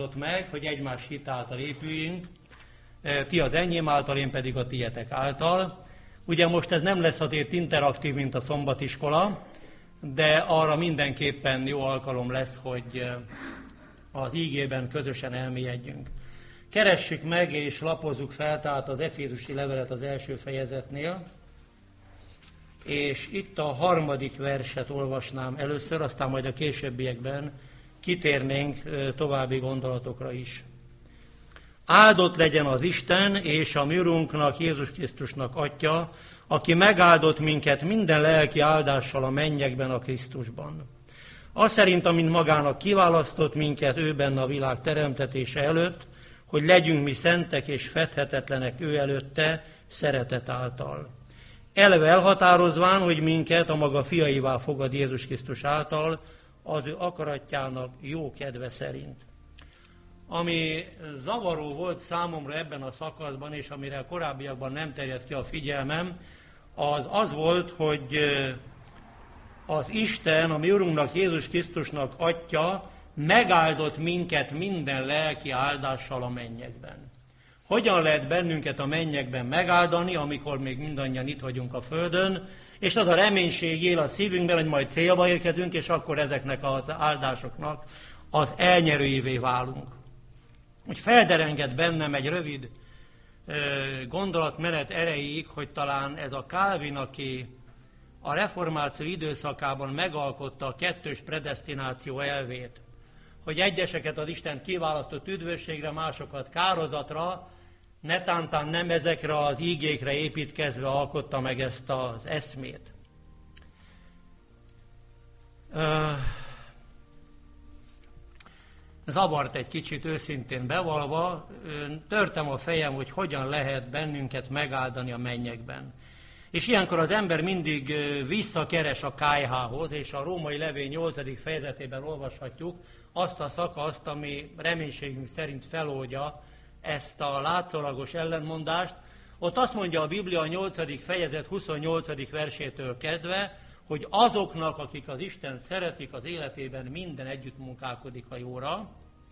fogalmazott meg, hogy egymás hit által épüljünk, ti az enyém által, én pedig a tietek által. Ugye most ez nem lesz azért interaktív, mint a szombatiskola, de arra mindenképpen jó alkalom lesz, hogy az ígében közösen elmélyedjünk. Keressük meg és lapozzuk fel tehát az Efézusi levelet az első fejezetnél, és itt a 3. verset olvasnám először, aztán majd a későbbiekben kitérnénk további gondolatokra is. Áldott legyen az Isten és a mi Urunknak, Jézus Krisztusnak Atya, aki megáldott minket minden lelki áldással a mennyekben a Krisztusban. Az szerint, amint magának kiválasztott minket ő benne a világ teremtetése előtt, hogy legyünk mi szentek és fedhetetlenek ő előtte szeretet által. Eleve elhatározván, hogy minket a maga fiaivá fogad Jézus Krisztus által, az ő akaratjának jó kedve szerint. Ami zavaró volt számomra ebben a szakaszban, és amire korábbiakban nem terjedt ki a figyelmem, az volt, hogy az Isten, a mi Urunknak, Jézus Krisztusnak Atya megáldott minket minden lelki áldással a mennyekben. Hogyan lehet bennünket a mennyekben megáldani, amikor még mindannyian itt vagyunk a földön, és az a reménység él a szívünkben, hogy majd célba érkezünk, és akkor ezeknek az áldásoknak az elnyerőjévé válunk. Úgy felderengett bennem egy rövid gondolatmenet erejéig, hogy talán ez a Calvin, aki a reformáció időszakában megalkotta a kettős predesztináció elvét, hogy egyeseket az Isten kiválasztott üdvösségre, másokat kározatra, netántán nem ezekre az ígékre építkezve alkotta meg ezt az eszmét. Zavart egy kicsit, őszintén bevallva, törtem a fejem, hogy hogyan lehet bennünket megáldani a mennyekben. És ilyenkor az ember mindig visszakeres a kályhához, és a római levél 8. fejezetében olvashatjuk azt a szakaszt, ami reménységünk szerint feloldja ezt a látszólagos ellentmondást. Ott azt mondja a Biblia 8. fejezet 28. versétől kezdve, hogy azoknak, akik az Isten szeretik, az életében minden együtt munkálkodik a jóra,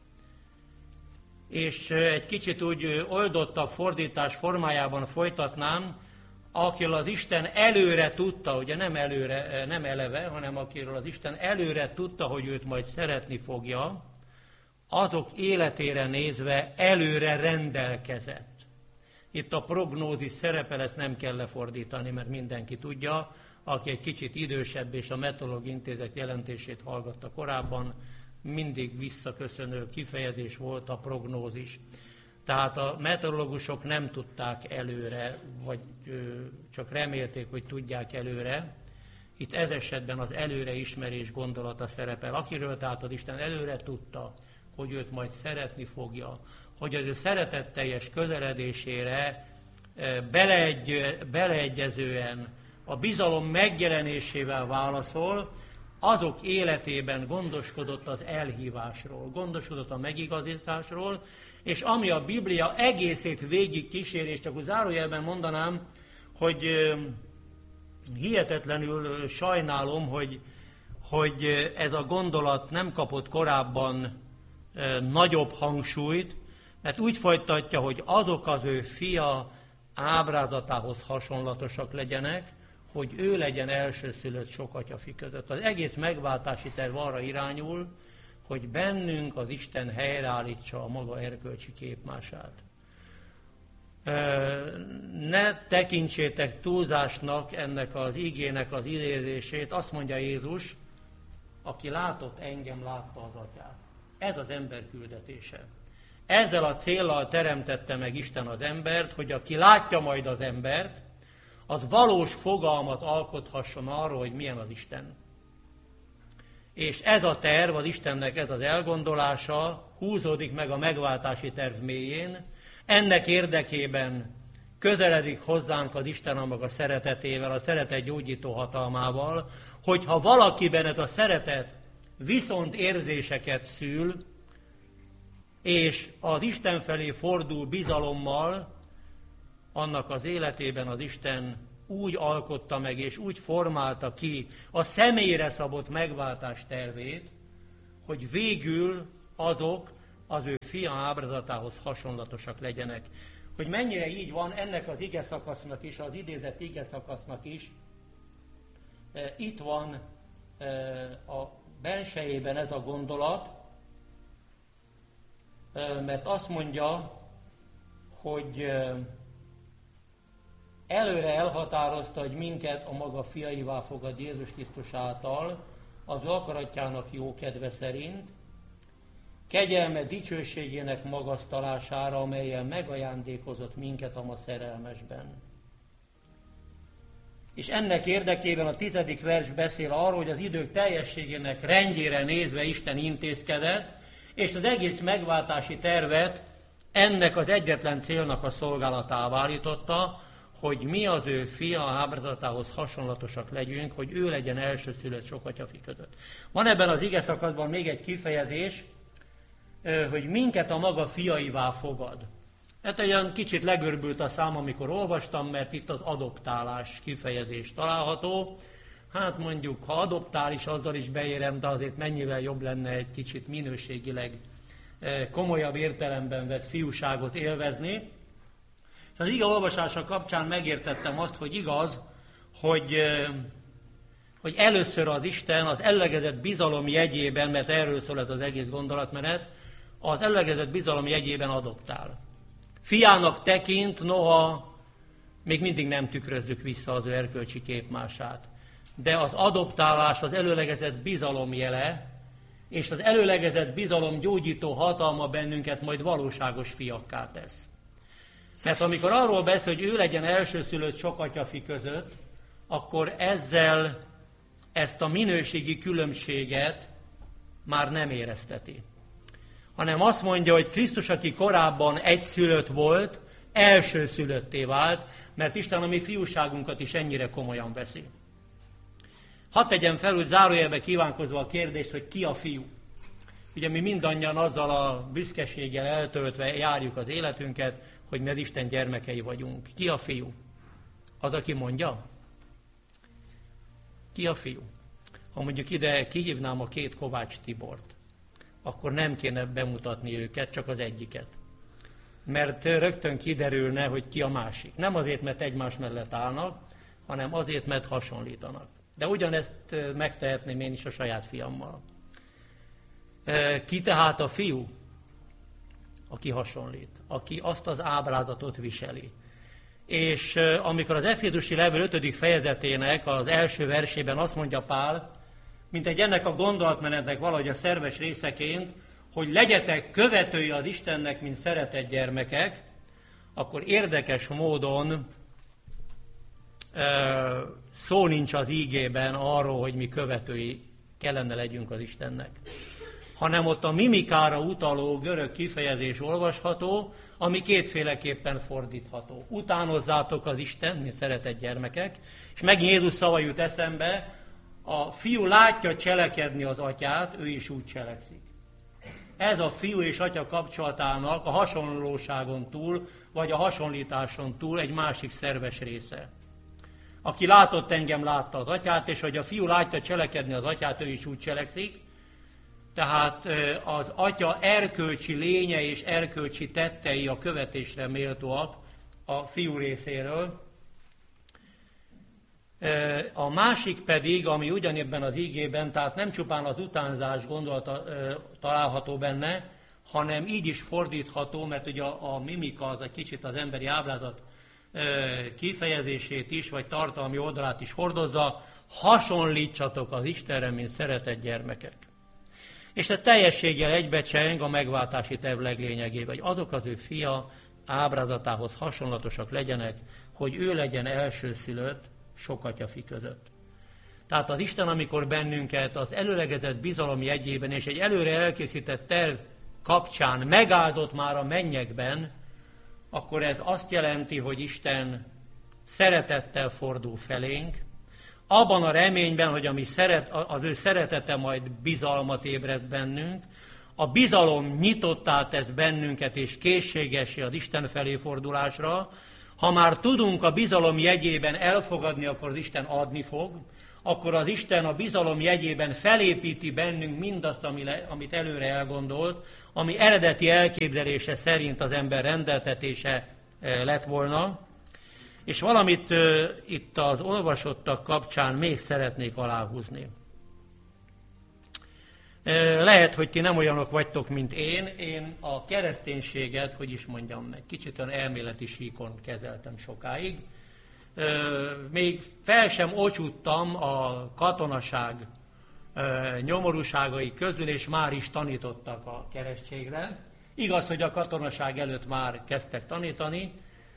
és egy kicsit úgy oldottabb fordítás formájában folytatnám, akiről az Isten előre tudta, ugye nem eleve, hanem akiről az Isten előre tudta, hogy őt majd szeretni fogja, azok életére nézve előre rendelkezett. Itt a prognózis szerepel, ezt nem kell lefordítani, mert mindenki tudja, aki egy kicsit idősebb és a Meteorológiai Intézet jelentését hallgatta korábban, mindig visszaköszönő kifejezés volt a prognózis. Tehát a meteorológusok nem tudták előre, vagy csak remélték, hogy tudják előre. Itt ez esetben az előreismerés gondolata szerepel. Akiről tehát az Isten előre tudta, hogy őt majd szeretni fogja, hogy az ő szeretetteljes közeledésére beleegyezően a bizalom megjelenésével válaszol, azok életében gondoskodott az elhívásról, gondoskodott a megigazításról, és ami a Biblia egészét végig kísér, és csak úgy zárójelben mondanám, hogy hihetetlenül sajnálom, hogy ez a gondolat nem kapott korábban nagyobb hangsúlyt, mert úgy folytatja, hogy azok az ő fia ábrázatához hasonlatosak legyenek, hogy ő legyen elsőszülött sok atyafi között. Az egész megváltási terv arra irányul, hogy bennünk az Isten helyreállítsa a maga erkölcsi képmását. Ne tekintsétek túlzásnak ennek az igének az idézését, azt mondja Jézus, aki látott engem, látta az atyát. Ez az ember küldetése. Ezzel a céllal teremtette meg Isten az embert, hogy aki látja majd az embert, az valós fogalmat alkothasson arról, hogy milyen az Isten. És ez a terv, az Istennek ez az elgondolása húzódik meg a megváltási terv mélyén. Ennek érdekében közeledik hozzánk az Isten a maga szeretetével, a szeretet gyógyító hatalmával, hogyha valakiben ez a szeretet viszont érzéseket szül, és az Isten felé fordul bizalommal, annak az életében az Isten úgy alkotta meg, és úgy formálta ki a személyre szabott megváltás tervét, hogy végül azok az ő fia ábrázatához hasonlatosak legyenek. Hogy mennyire így van ennek az ige szakasznak is, az idézett ige szakasznak is, itt van a bensejében ez a gondolat, mert azt mondja, hogy előre elhatározta, hogy minket a maga fiaivá fogad Jézus Krisztus által, az akaratjának jó kedve szerint, kegyelme dicsőségének magasztalására, amellyel megajándékozott minket a ma szerelmesben. És ennek érdekében a 10. vers beszél arról, hogy az idők teljességének rendjére nézve Isten intézkedett, és az egész megváltási tervet ennek az egyetlen célnak a szolgálatává állította, hogy mi az ő fia ábrázatához hasonlatosak legyünk, hogy ő legyen elsőszülött sok atyafi között. Van ebben az ige szakaszban még egy kifejezés, hogy minket a maga fiaivá fogad. Hát olyan kicsit legörbült a szám, amikor olvastam, mert itt az adoptálás kifejezés található. Hát mondjuk, ha adoptál is, azzal is beérem, de azért mennyivel jobb lenne egy kicsit minőségileg komolyabb értelemben vett fiúságot élvezni. És az ige olvasása kapcsán megértettem azt, hogy igaz, hogy először az Isten az ellegedett bizalom jegyében, mert erről szól ez az egész gondolatmenet, az ellegedett bizalom jegyében adoptál. Fiának tekint, noha még mindig nem tükrözzük vissza az ő erkölcsi képmását. De az adoptálás az előlegezett bizalom jele, és az előlegezett bizalom gyógyító hatalma bennünket majd valóságos fiakká tesz. Mert amikor arról beszél, hogy ő legyen elsőszülött sok atyafi között, akkor ezzel ezt a minőségi különbséget már nem érezteti. Hanem azt mondja, hogy Krisztus, aki korábban egyszülött volt, elsőszülötté vált, mert Isten a mi fiúságunkat is ennyire komolyan veszi. Hadd tegyem fel, hogy zárójelbe kívánkozva a kérdést, hogy ki a fiú. Ugye mi mindannyian azzal a büszkeséggel eltöltve járjuk az életünket, hogy mi az Isten gyermekei vagyunk. Ki a fiú? Az, aki mondja? Ki a fiú? Ha mondjuk ide kihívnám a 2 Kovács Tibort, akkor nem kéne bemutatni őket, csak az egyiket. Mert rögtön kiderülne, hogy ki a másik. Nem azért, mert egymás mellett állnak, hanem azért, mert hasonlítanak. De ugyanezt megtehetném én is a saját fiammal. Ki tehát a fiú? Aki hasonlít, aki azt az ábrázatot viseli. És amikor az Efézusi levél 5. fejezetének az első versében azt mondja Pál, mint egy ennek a gondolatmenetnek valahogy a szerves részeként, hogy legyetek követői az Istennek, mint szeretett gyermekek, akkor érdekes módon szó nincs az ígében arról, hogy mi követői kellene legyünk az Istennek. Hanem ott a mimikára utaló görög kifejezés olvasható, ami kétféleképpen fordítható. Utánozzátok az Isten, mint szeretett gyermekek, és megint Jézus szava jut eszembe, a fiú látja cselekedni az atyát, ő is úgy cselekszik. Ez a fiú és atya kapcsolatának a hasonlóságon túl, vagy a hasonlításon túl egy másik szerves része. Aki látott engem, látta az atyát, és hogy a fiú látja cselekedni az atyát, ő is úgy cselekszik. Tehát az atya erkölcsi lénye és erkölcsi tettei a követésre méltóak a fiú részéről. A másik pedig, ami ugyanebben az ígében, tehát nem csupán az utánzás gondolata található benne, hanem így is fordítható, mert ugye a mimika az egy kicsit az emberi ábrázat kifejezését is, vagy tartalmi oldalát is hordozza, hasonlítsatok az Istenre, mint szeretett gyermekek. És ez teljességgel egybecseng a megváltási terv leglényegében, hogy azok az ő fia ábrázatához hasonlatosak legyenek, hogy ő legyen elsőszülött sok atyafi között. Tehát az Isten, amikor bennünket az előlegezett bizalom jegyében és egy előre elkészített terv kapcsán megáldott már a mennyekben, akkor ez azt jelenti, hogy Isten szeretettel fordul felénk, abban a reményben, hogy az ő szeretete majd bizalmat ébred bennünk, a bizalom nyitottá tesz bennünket és készségessé az Isten felé fordulásra. Ha már tudunk a bizalom jegyében elfogadni, akkor az Isten adni fog. akkor az Isten a bizalom jegyében felépíti bennünk mindazt, amit előre elgondolt, ami eredeti elképzelése szerint az ember rendeltetése lett volna. És valamit itt az olvasottak kapcsán még szeretnék aláhúzni. Lehet, hogy ti nem olyanok vagytok, mint én a kereszténységet, hogy is mondjam meg, kicsit olyan elméleti síkon kezeltem sokáig. Még fel sem ocsuttam a katonaság nyomorúságai közül, és már is tanítottak a keresztségre. Igaz, hogy a katonaság előtt már kezdtek tanítani.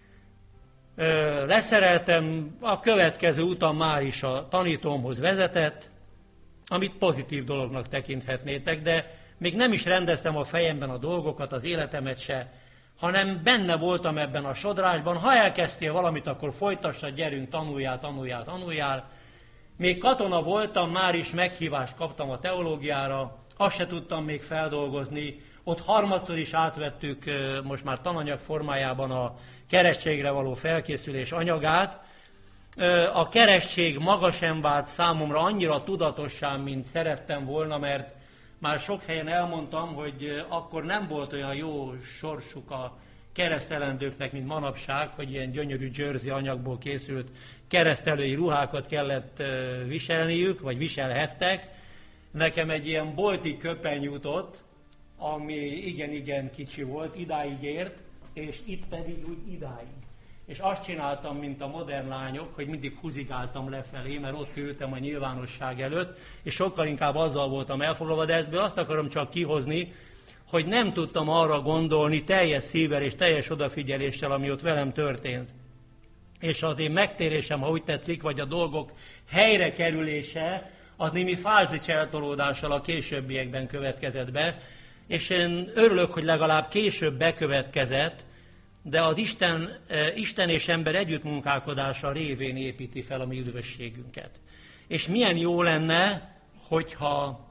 Leszereltem, a következő utam már is a tanítómhoz vezetett, amit pozitív dolognak tekinthetnétek, de még nem is rendeztem a fejemben a dolgokat, az életemet se, hanem benne voltam ebben a sodrásban. Ha elkezdtél valamit, akkor folytassad, gyerünk, tanuljál. Még katona voltam, már is meghívást kaptam a teológiára, azt se tudtam még feldolgozni. Ott harmadszor is átvettük most már tananyag formájában a keresztségre való felkészülés anyagát. A keresztség maga sem vált számomra annyira tudatossá, mint szerettem volna, mert már sok helyen elmondtam, hogy akkor nem volt olyan jó sorsuk a keresztelendőknek, mint manapság, hogy ilyen gyönyörű jersey anyagból készült keresztelői ruhákat kellett viselniük, vagy viselhettek. Nekem egy ilyen bolti köpeny jutott, ami igen kicsi volt, idáig ért, és itt pedig úgy idáig. És azt csináltam, mint a modern lányok, hogy mindig húzigáltam lefelé, mert ott ültem a nyilvánosság előtt, és sokkal inkább azzal voltam elfoglalva, de ebből azt akarom csak kihozni, hogy nem tudtam arra gondolni teljes szívvel és teljes odafigyeléssel, ami ott velem történt. És az én megtérésem, ha úgy tetszik, vagy a dolgok helyre kerülése, az némi fázis eltolódással a későbbiekben következett be, és én örülök, hogy legalább később bekövetkezett, de az Isten és ember együttmunkálkodása révén építi fel a mi üdvösségünket. És milyen jó lenne, hogyha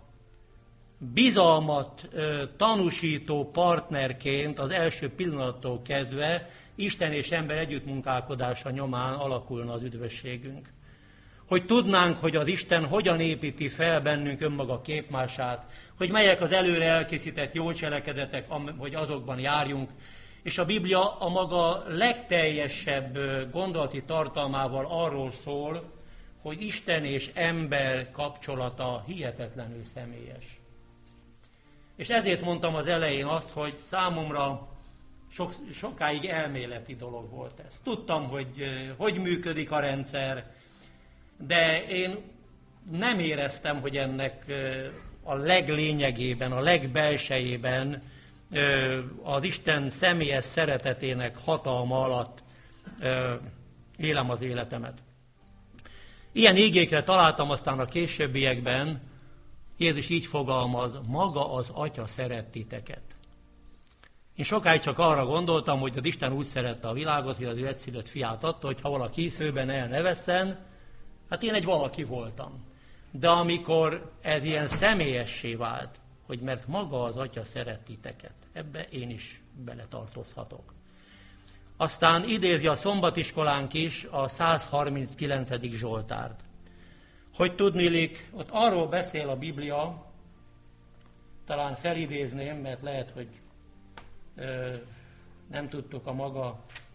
bizalmat tanúsító partnerként az első pillanattól kezdve Isten és ember együttmunkálkodása nyomán alakulna az üdvösségünk. Hogy tudnánk, hogy az Isten hogyan építi fel bennünk önmaga képmását, hogy melyek az előre elkészített jó cselekedetek, hogy azokban járjunk, és a Biblia a maga legteljesebb gondolati tartalmával arról szól, hogy Isten és ember kapcsolata hihetetlenül személyes. És ezért mondtam az elején azt, hogy számomra sokáig elméleti dolog volt ez. Tudtam, hogy működik a rendszer, de én nem éreztem, hogy ennek a leglényegében, a legbelsejében az Isten személyes szeretetének hatalma alatt élem az életemet. Ilyen ígékre találtam aztán a későbbiekben, Jézus így fogalmaz, maga az Atya szeret titeket. Én sokáig csak arra gondoltam, hogy az Isten úgy szerette a világot, hogy az ő egyszülött fiát adta, hogy ha valaki hiszőben el ne vesszen, hát én egy valaki voltam. De amikor ez ilyen személyessé vált, hogy mert maga az Atya szeret titeket, ebbe én is beletartozhatok. Aztán idézi a szombatiskolánk is a 139. Zsoltárt. Hogy tudniillik, ott arról beszél a Biblia, talán felidézném, mert lehet, hogy nem tudtuk a maga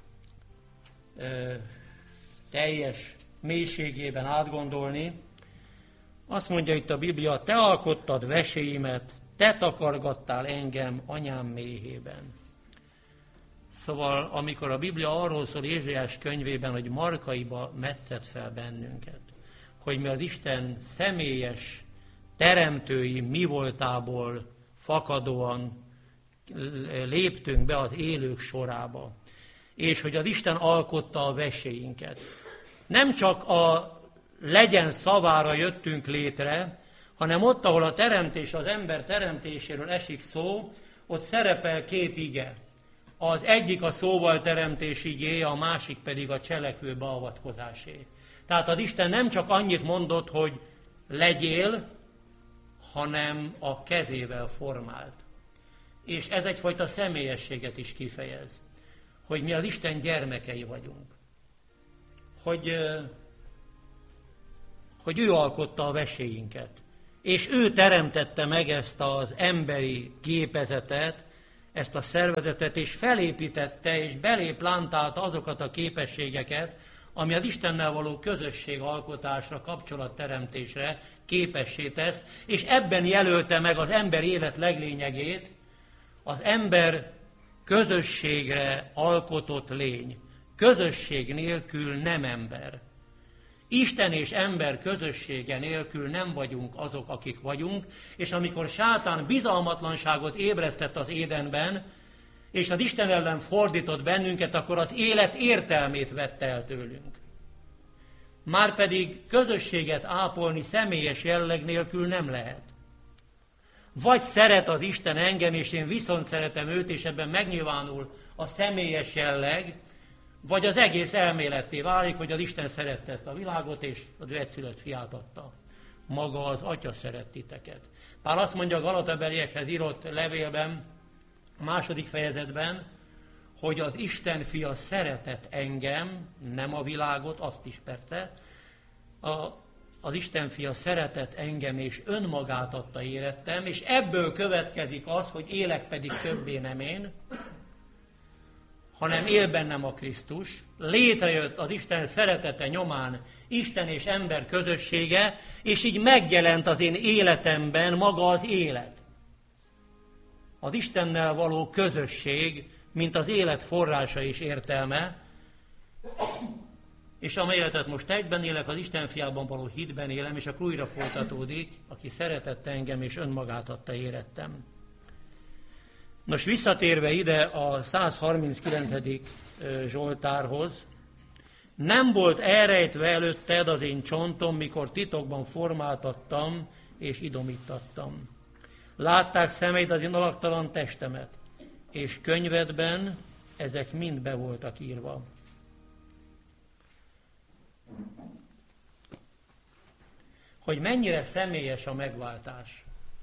teljes mélységében átgondolni. Azt mondja itt a Biblia, te alkottad veséimet, te takargattál engem anyám méhében. Szóval, amikor a Biblia arról szól Ézsaiás könyvében, hogy markaiba metszett fel bennünket, hogy mi az Isten személyes teremtői mi voltából fakadóan léptünk be az élők sorába, és hogy az Isten alkotta a veséinket. Nem csak a legyen szavára jöttünk létre, hanem ott, ahol a teremtés, az ember teremtéséről esik szó, ott szerepel két ige. Az egyik a szóval teremtés igéje, a másik pedig a cselekvő beavatkozásé. Tehát az Isten nem csak annyit mondott, hogy legyél, hanem a kezével formált. És ez egyfajta személyességet is kifejez, hogy mi az Isten gyermekei vagyunk. Hogy hogy ő alkotta a veséinket. És ő teremtette meg ezt az emberi gépezetet, ezt a szervezetet, és felépítette, és beléplántálta azokat a képességeket, ami az Istennel való közösségalkotásra, kapcsolatteremtésre képessé tesz, és ebben jelölte meg az ember élet leglényegét, az ember közösségre alkotott lény. Közösség nélkül nem ember. Isten és ember közössége nélkül nem vagyunk azok, akik vagyunk, és amikor sátán bizalmatlanságot ébresztett az Édenben, és az Isten ellen fordított bennünket, akkor az élet értelmét vette el tőlünk. Márpedig közösséget ápolni személyes jelleg nélkül nem lehet. Vagy szeret az Isten engem, és én viszont szeretem őt, és ebben megnyilvánul a személyes jelleg, vagy az egész elméletté válik, hogy az Isten szerette ezt a világot, és az ő egyszülött fiát adta. Maga az Atya szeret titeket. Pál azt mondja a Galatabeliekhez írott levélben, a 2. fejezetben, hogy az Isten fia szeretett engem, nem a világot, azt is persze, az Isten fia szeretett engem, és önmagát adta érettem, és ebből következik az, hogy élek pedig többé nem én, hanem él bennem a Krisztus. Létrejött az Isten szeretete nyomán Isten és ember közössége, és így megjelent az én életemben maga az élet. Az Istennel való közösség, mint az élet forrása és értelme, és amely életet most egyben élek, az Isten fiában való hitben élem, és akkor újra folytatódik, aki szeretett engem, és önmagát adta érettem. Nos, visszatérve ide a 139. Zsoltárhoz, nem volt elrejtve előtted az én csontom, mikor titokban formáltattam és idomítattam. Látták szemeid az én alaktalan testemet, és könyvedben ezek mind be voltak írva. Hogy mennyire személyes a megváltás.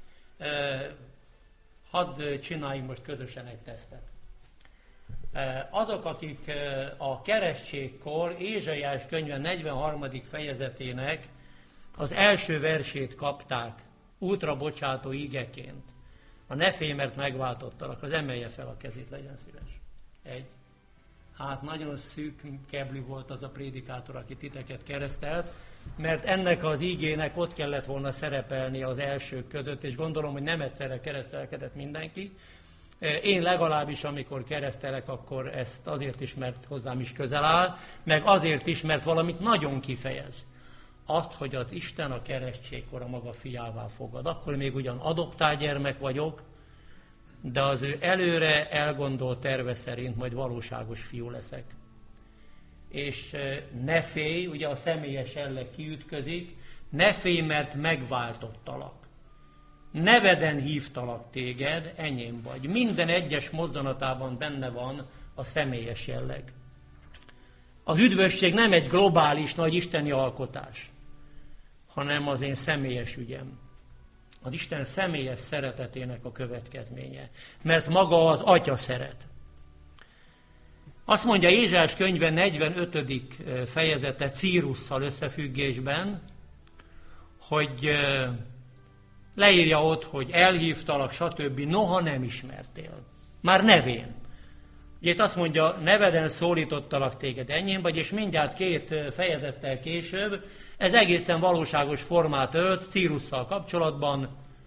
Hadd csináljunk most közösen egy tesztet. Azok, akik a keresztségkor Ézsaiás könyve 43. fejezetének az első versét kapták útra bocsátó ígeként, a ne félj, mert megváltottalak, az emelje fel a kezét, legyen szíves. 1. Hát nagyon szűk keblű volt az a prédikátor, aki titeket keresztelt, mert ennek az ígének ott kellett volna szerepelni az elsők között, és gondolom, hogy nem egyszerre keresztelkedett mindenki. Én legalábbis, amikor keresztelek, akkor ezt azért is, mert hozzám is közel áll, meg azért is, mert valamit nagyon kifejez. Azt, hogy az Isten a keresztségkor a maga fiává fogad. Akkor még ugyan adoptált gyermek vagyok, de az ő előre elgondolt terve szerint majd valóságos fiú leszek. És ne félj, ugye a személyes jelleg kiütközik, ne félj, mert megváltottalak. Neveden hívtalak téged, enyém vagy. Minden egyes mozzanatában benne van a személyes jelleg. Az üdvösség nem egy globális nagy isteni alkotás, hanem az én személyes ügyem. Az Isten személyes szeretetének a következménye. Mert maga az Atya szeret. Azt mondja Ézsaiás könyve 45. fejezete Círusszal összefüggésben, hogy leírja ott, hogy elhívtalak, stb. Noha nem ismertél. Már nevén. Itt azt mondja, neveden szólítottalak téged, enyém vagy, és mindjárt 2 fejezettel később ez egészen valóságos formát ölt Círusszal kapcsolatban.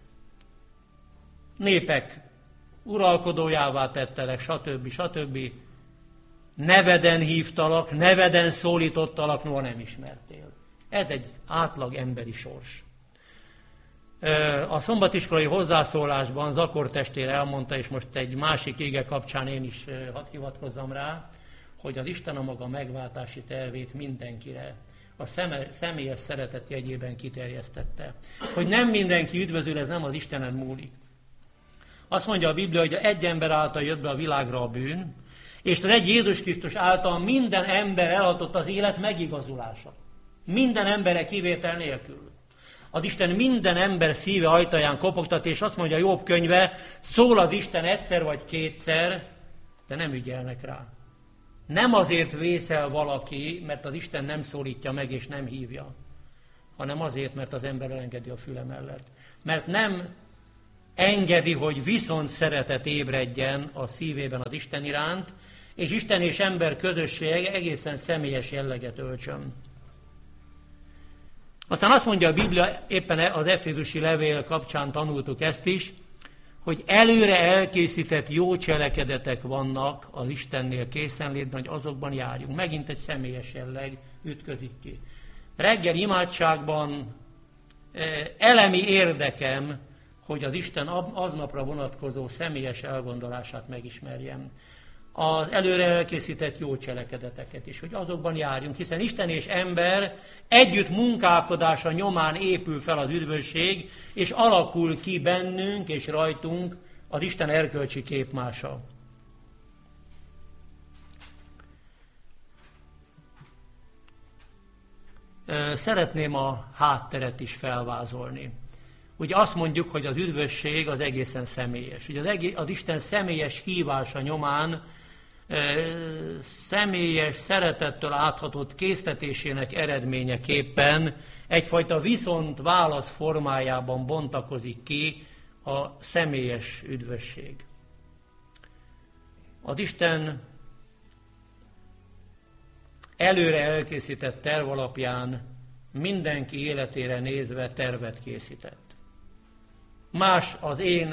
Népek uralkodójává tettelek, stb. Stb. Neveden hívtalak, neveden szólítottalak, noha nem ismertél. Ez egy átlag emberi sors. A szombatiskolai hozzászólásban Zakor testvér elmondta, és most egy másik ége kapcsán én is hadd hivatkozzam rá, hogy az Isten a maga megváltási tervét mindenkire a személyes szeretet jegyében kiterjesztette. Hogy nem mindenki üdvözül, ez nem az Istenen múlik. Azt mondja a Biblia, hogy egy ember által jött be a világra a bűn, és az egy Jézus Krisztus által minden ember elhatott az élet megigazulása. Minden emberre kivétel nélkül. Az Isten minden ember szíve ajtaján kopogtat, és azt mondja Jobb könyve, szól az Isten egyszer vagy kétszer, de nem ügyelnek rá. Nem azért vészel valaki, mert az Isten nem szólítja meg és nem hívja, hanem azért, mert az ember elengedi a füle mellett. Mert nem engedi, hogy viszont szeretet ébredjen a szívében az Isten iránt, és Isten és ember közössége egészen személyes jelleget öltsön. Aztán azt mondja a Biblia, éppen az Efézusi levél kapcsán tanultuk ezt is, hogy előre elkészített jó cselekedetek vannak az Istennél készenlétben, hogy azokban járjunk. Megint egy személyes jelleg ütközik ki. Reggel imádságban elemi érdekem, hogy az Isten aznapra vonatkozó személyes elgondolását megismerjem. Az előre elkészített jó cselekedeteket is, hogy azokban járjunk, hiszen Isten és ember együtt munkálkodása nyomán épül fel az üdvösség, és alakul ki bennünk és rajtunk az Isten erkölcsi képmása. Szeretném a hátteret is felvázolni. Ugye azt mondjuk, hogy az üdvösség az egészen személyes. Ugye az Isten személyes hívása nyomán személyes szeretettől áthatott késztetésének eredményeképpen egyfajta viszont-válasz formájában bontakozik ki a személyes üdvösség. Az Isten előre elkészített terv alapján mindenki életére nézve tervet készített. Más az én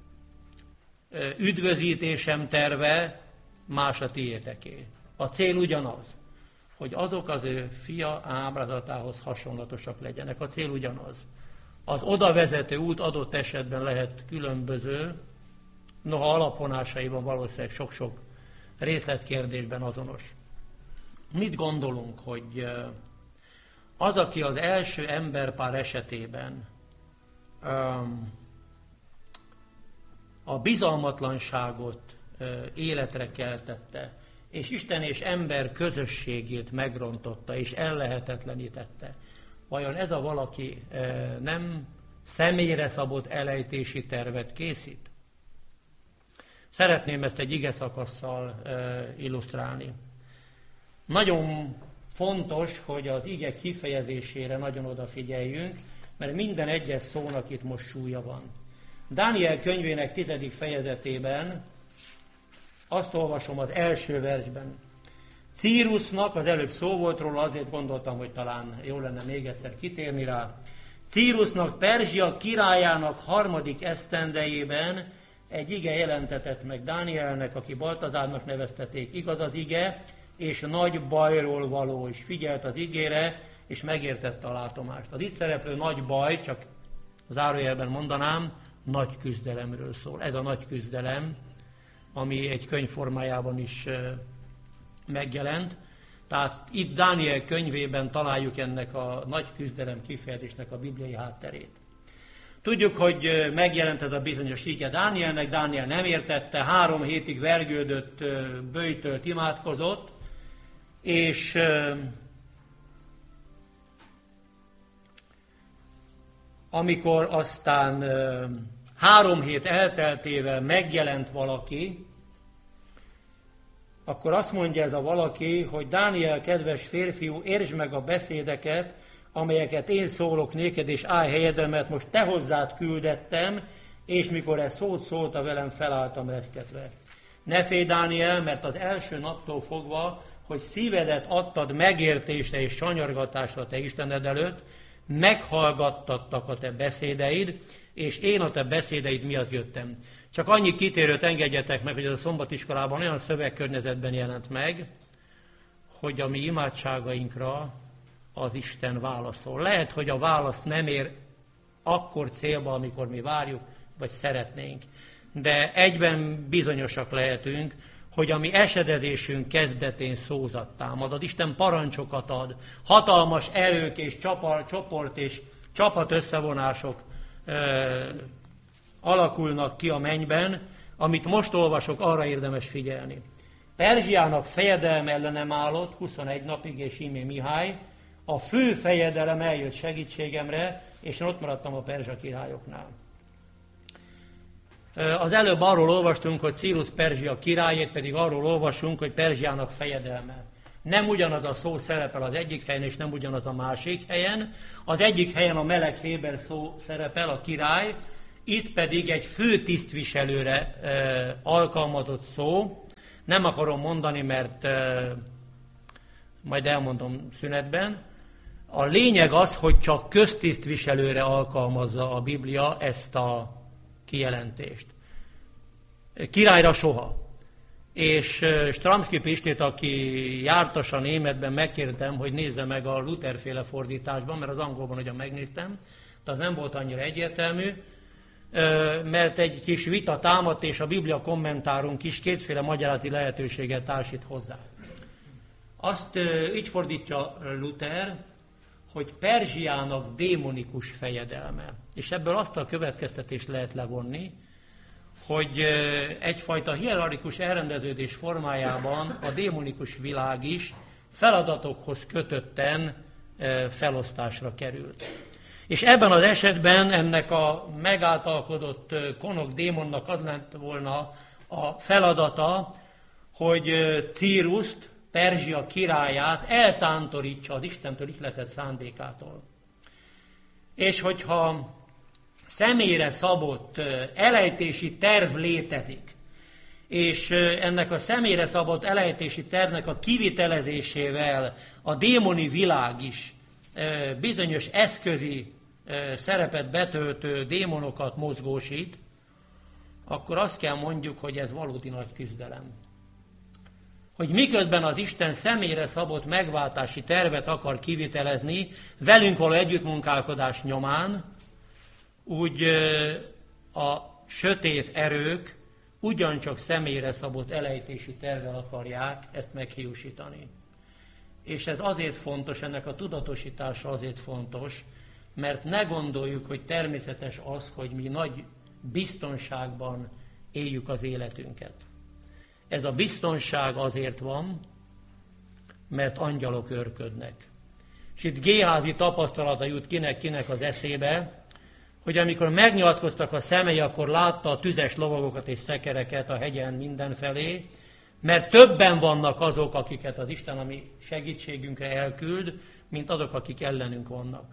üdvözítésem terve, más a tiéteké. A cél ugyanaz, hogy azok az ő fia ábrázatához hasonlatosak legyenek. A cél ugyanaz. Az oda vezető út adott esetben lehet különböző, noha alapvonásaiban valószínűleg sok-sok részletkérdésben azonos. Mit gondolunk, hogy az, aki az első emberpár esetében a bizalmatlanságot életre keltette, és Isten és ember közösségét megrontotta, és ellehetetlenítette, vajon ez a valaki nem személyre szabott elejtési tervet készít? Szeretném ezt egy igeszakasszal illusztrálni. Nagyon fontos, hogy az ige kifejezésére nagyon odafigyeljünk, mert minden egyes szónak itt most súlya van. Dániel könyvének 10. fejezetében azt olvasom az első versben. Círusnak, az előbb szó volt róla, azért gondoltam, hogy talán jó lenne még egyszer kitérni rá. Círusnak, Perzsia királyának 3. esztendejében egy ige jelentetett meg Dánielnek, aki Baltazárnak neveztették. Igaz az ige, és nagy bajról való, és figyelt az igére, és megértette a látomást. Az itt szereplő nagy baj, csak zárójelben mondanám, nagy küzdelemről szól. Ez a nagy küzdelem, ami egy könyv formájában is megjelent. Tehát itt Dániel könyvében találjuk ennek a nagy küzdelem kifejezésnek a bibliai hátterét. Tudjuk, hogy megjelent ez a bizonyos ige Dánielnek, Dániel nem értette, 3 hétig vergődött, böjtölt, imádkozott, és amikor aztán 3 hét elteltével megjelent valaki, akkor azt mondja ez a valaki, hogy Dániel, kedves férfiú, értsd meg a beszédeket, amelyeket én szólok néked, és állj helyedre, mert most te hozzád küldettem, és mikor ez szót szólta velem, felálltam reszketve. Ne félj, Dániel, mert az első naptól fogva, hogy szívedet adtad megértésre és sanyargatásra te Istened előtt, meghallgattattak a te beszédeid, és én a te beszédeid miatt jöttem. Csak annyi kitérőt engedjetek meg, hogy ez a szombatiskolában olyan szövegkörnyezetben jelent meg, hogy a mi imádságainkra az Isten válaszol. Lehet, hogy a válasz nem ér akkor célba, amikor mi várjuk, vagy szeretnénk. De egyben bizonyosak lehetünk, hogy a mi esedezésünk kezdetén szózat támad. Az Isten parancsokat ad, hatalmas erők és csoport és csapat összevonások alakulnak ki a mennyben, amit most olvasok, arra érdemes figyelni. Perzsiának fejedelme ellenem állott 21 napig, és íme Mihály, a fő fejedelem eljött segítségemre, és én ott maradtam a perzsa királyoknál. Az előbb arról olvastunk, hogy Círus Perzsia királyét, pedig arról olvasunk, hogy Perzsiának fejedelme. Nem ugyanaz a szó szerepel az egyik helyen, és nem ugyanaz a másik helyen. Az egyik helyen a meleg héber szó szerepel, a király, itt pedig egy főtisztviselőre alkalmazott szó. Nem akarom mondani, mert majd elmondom szünetben. A lényeg az, hogy csak köztisztviselőre alkalmazza a Biblia ezt a kijelentést. Királyra soha. És Stramski Pistét, aki jártas a németben, megkértem, hogy nézze meg a Luther-féle fordításban, mert az angolban ugyan megnéztem, de az nem volt annyira egyértelmű, mert egy kis vita támadt, és a Biblia kommentárunk is kétféle magyarázati lehetőséget társít hozzá. Azt így fordítja Luther, hogy Perzsiának démonikus fejedelme. És ebből azt a következtetést lehet levonni, hogy egyfajta hierarchikus elrendeződés formájában a démonikus világ is feladatokhoz kötötten felosztásra került. És ebben az esetben ennek a megáltalkodott konok démonnak az lett volna a feladata, hogy Círuszt, Perzsia királyát eltántorítsa az Istentől ihletett szándékától. És hogyha személyre szabott elejtési terv létezik, és ennek a személyre szabott elejtési tervnek a kivitelezésével a démoni világ is bizonyos eszközi szerepet betöltő démonokat mozgósít, akkor azt kell mondjuk, hogy ez valódi nagy küzdelem. Hogy miközben az Isten személyre szabott megváltási tervet akar kivitelezni, velünk való együttmunkálkodás nyomán, úgy a sötét erők ugyancsak személyre szabott elejtési tervvel akarják ezt meghiúsítani. És ez azért fontos, ennek a tudatosítása azért fontos, mert ne gondoljuk, hogy természetes az, hogy mi nagy biztonságban éljük az életünket. Ez a biztonság azért van, mert angyalok őrködnek. És itt Géházi tapasztalata jut kinek az eszébe, hogy amikor megnyilatkoztak a szemei, akkor látta a tüzes lovagokat és szekereket a hegyen mindenfelé, mert többen vannak azok, akiket az Isten a mi segítségünkre elküld, mint azok, akik ellenünk vannak.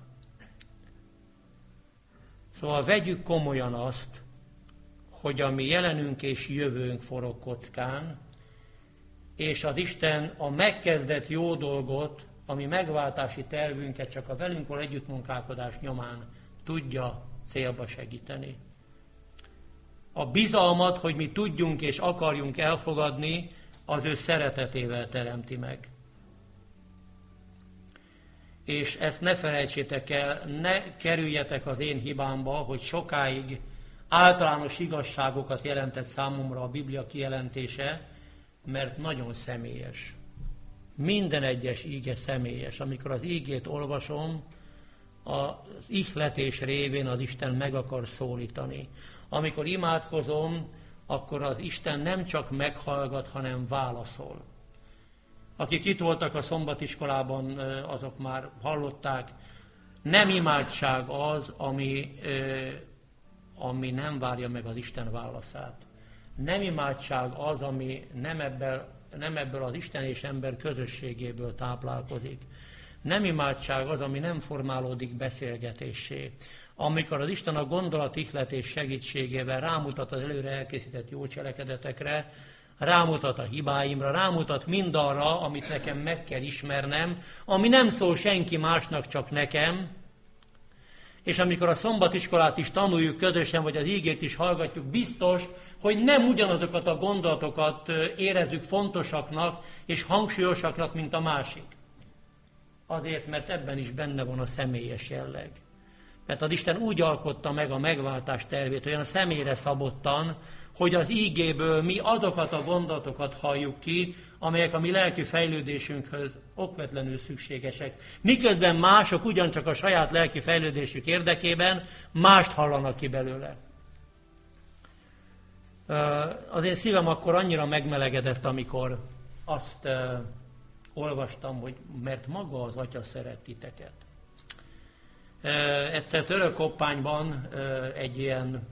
Szóval vegyük komolyan azt, hogy a mi jelenünk és jövőnk forog kockán, és az Isten a megkezdett jó dolgot, a mi megváltási tervünket csak a velünk való együttmunkálkodás nyomán tudja célba segíteni. A bizalmat, hogy mi tudjunk és akarjunk elfogadni, az ő szeretetével teremti meg. És ezt ne felejtsétek el, ne kerüljetek az én hibámba, hogy sokáig általános igazságokat jelentett számomra a Biblia kijelentése, mert nagyon személyes. Minden egyes íge személyes. Amikor az ígét olvasom, az ihletés révén az Isten meg akar szólítani. Amikor imádkozom, akkor az Isten nem csak meghallgat, hanem válaszol. Akik itt voltak a szombatiskolában, azok már hallották, nem imádság az, ami nem várja meg az Isten válaszát. Nem imádság az, ami nem ebből az Isten és ember közösségéből táplálkozik. Nem imádság az, ami nem formálódik beszélgetéssé. Amikor az Isten a gondolat ihletés segítségével rámutat az előre elkészített jó cselekedetekre, rámutat a hibáimra, rámutat mindarra, amit nekem meg kell ismernem, ami nem szól senki másnak, csak nekem. És amikor a szombatiskolát is tanuljuk közösen, vagy az ígét is hallgatjuk, biztos, hogy nem ugyanazokat a gondolatokat érezzük fontosaknak és hangsúlyosaknak, mint a másik. Azért, mert ebben is benne van a személyes jelleg. Mert az Isten úgy alkotta meg a megváltás tervét, olyan személyre szabottan, hogy az ígéből mi azokat a gondolatokat halljuk ki, amelyek a mi lelki fejlődésünkhöz okvetlenül szükségesek. Miközben mások ugyancsak a saját lelki fejlődésük érdekében mást hallanak ki belőle. Az én szívem akkor annyira megmelegedett, amikor azt olvastam, hogy mert maga az Atya szeret titeket. Egyszer Törökkoppányban egy ilyen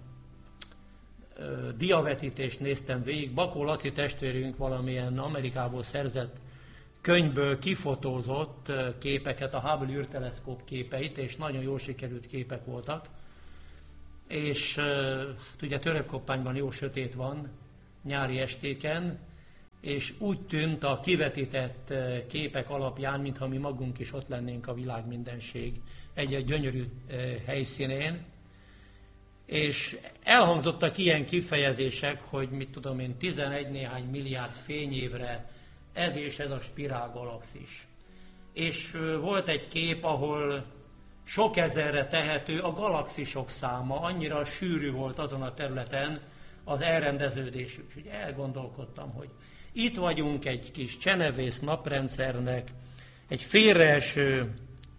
diavetítést néztem végig. Bakó Laci testvérünk valamilyen Amerikából szerzett könyvből kifotózott képeket, a Hubble űrteleszkóp képeit, és nagyon jól sikerült képek voltak. És ugye Törökkoppányban jó sötét van nyári estéken, és úgy tűnt a kivetített képek alapján, mintha mi magunk is ott lennénk a világ mindenség egy gyönyörű helyszínén. És elhangzottak ilyen kifejezések, hogy mit tudom én, 11 néhány milliárd fényévre ez és ez a spirálgalaxis. És volt egy kép, ahol sok ezerre tehető a galaxisok száma, annyira sűrű volt azon a területen az elrendeződésük. És ugye elgondolkodtam, hogy itt vagyunk egy kis csenevész naprendszernek, egy félreeső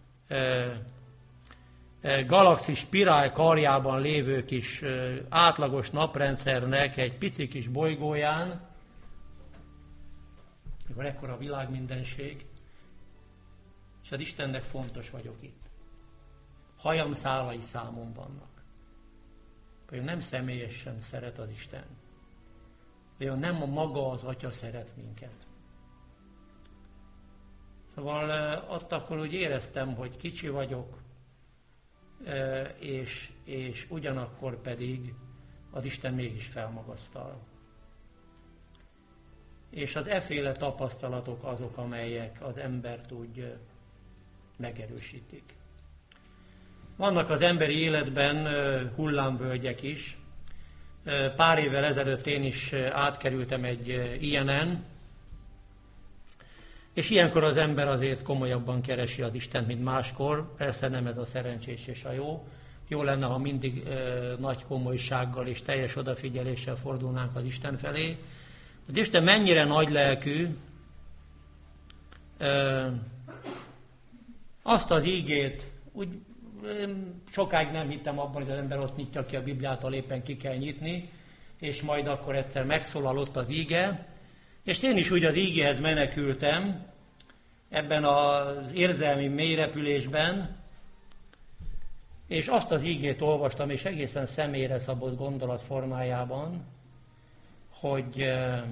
galaxis spirál karjában lévő kis átlagos naprendszernek egy pici kis bolygóján, mikor ekkora világ mindenség, és az Istennek fontos vagyok itt. Hajam szálai számon vannak. Vajon nem személyesen szeret az Isten? Vajon nem a maga az Atya szeret minket? Szóval ott akkor úgy éreztem, hogy kicsi vagyok, és ugyanakkor pedig az Isten mégis felmagasztal. És az efféle tapasztalatok azok, amelyek az embert úgy megerősítik. Vannak az emberi életben hullámvölgyek is. Pár évvel ezelőtt én is átkerültem egy ilyenen, és ilyenkor az ember azért komolyabban keresi az Istent, mint máskor. Persze nem ez a szerencsés és a jó. Jó lenne, ha mindig nagy komolysággal és teljes odafigyeléssel fordulnánk az Isten felé. Az Isten mennyire nagylelkű, azt az ígét, úgy sokáig nem hittem abban, hogy az ember ott nyitja ki a Bibliát, éppen ki kell nyitni, és majd akkor egyszer megszólalott az íge, és én is úgy az ígéhez menekültem, ebben az érzelmi mélyrepülésben, és azt az ígét olvastam, és egészen személyre szabott gondolat formájában, hogy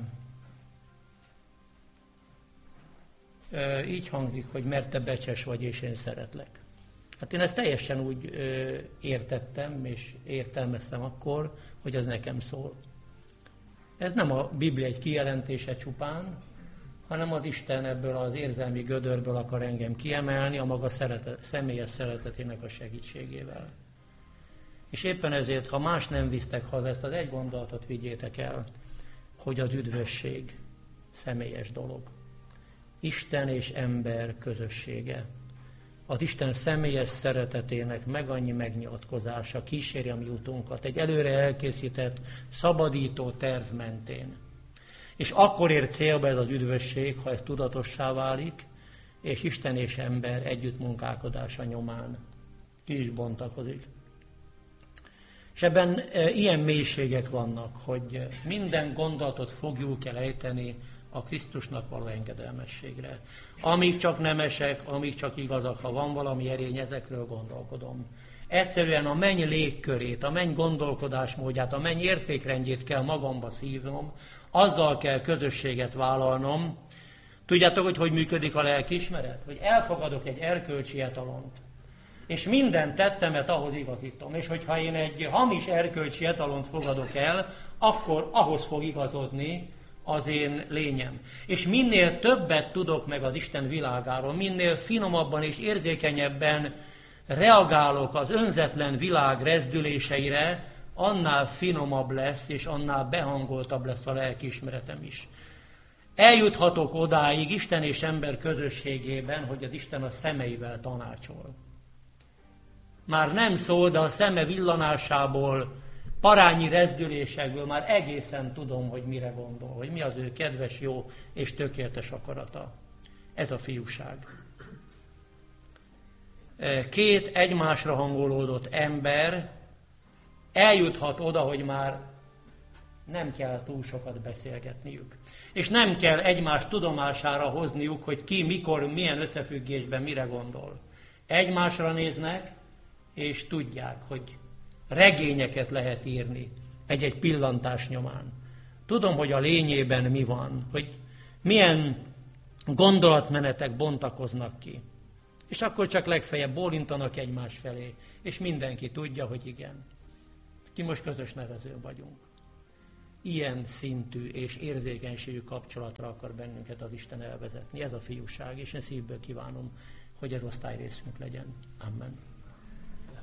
így hangzik, hogy mert te becses vagy, és én szeretlek. Hát én ezt teljesen úgy értettem, és értelmeztem akkor, hogy ez nekem szól. Ez nem a Biblia egy kijelentése csupán, hanem az Isten ebből az érzelmi gödörből akar engem kiemelni a maga személyes szeretetének a segítségével. És éppen ezért, ha más nem visztek haza, ezt az egy gondolatot vigyétek el, hogy az üdvösség személyes dolog. Isten és ember közössége. Az Isten személyes szeretetének annyi megnyilatkozása kíséri a mi utunkat egy előre elkészített, szabadító terv mentén. És akkor ér célba ez az üdvösség, ha ez tudatossá válik, és Isten és ember együttmunkálkodása nyomán ki is bontakozik. És ebben ilyen mélységek vannak, hogy minden gondolatot fogjuk el ejteni a Krisztusnak való engedelmességre. Amíg csak nemesek, amíg csak igazak, ha van valami erény, ezekről gondolkodom. Egyszerűen a menny légkörét, a menny gondolkodásmódját, a menny értékrendjét kell magamba szívnom, azzal kell közösséget vállalnom. Tudjátok, hogy működik a lelkiismeret? Hogy elfogadok egy erkölcsi etalont, és minden tettemet ahhoz igazítom. És hogyha én egy hamis erkölcsi etalont fogadok el, akkor ahhoz fog igazodni az én lényem. És minél többet tudok meg az Isten világáról, minél finomabban és érzékenyebben reagálok az önzetlen világ rezdüléseire, annál finomabb lesz, és annál behangoltabb lesz a lelkiismeretem is. Eljuthatok odáig Isten és ember közösségében, hogy az Isten a szemeivel tanácsol. Már nem szól, de a szeme villanásából, parányi rezdülésekből már egészen tudom, hogy mire gondol, hogy mi az ő kedves, jó és tökéletes akarata. Ez a fiúság. Két egymásra hangolódott ember eljuthat oda, hogy már nem kell túl sokat beszélgetniük. És nem kell egymás tudomására hozniuk, hogy ki, mikor, milyen összefüggésben mire gondol. Egymásra néznek, és tudják, hogy regényeket lehet írni egy-egy pillantás nyomán. Tudom, hogy a lényében mi van, hogy milyen gondolatmenetek bontakoznak ki. És akkor csak legfeljebb bólintanak egymás felé, és mindenki tudja, hogy igen. Ti most közös nevező vagyunk. Ilyen szintű és érzékenységű kapcsolatra akar bennünket az Isten elvezetni. Ez a fiúság, és én szívből kívánom, hogy ez osztályrészünk legyen. Amen.